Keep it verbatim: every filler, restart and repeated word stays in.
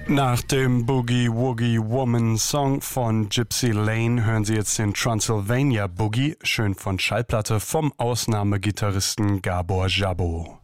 Nach dem Boogie Woogie Woman Song von Gypsy Lane hören Sie jetzt den Transylvania Boogie, schön von Schallplatte vom Ausnahmegitarristen Gabor Szabo.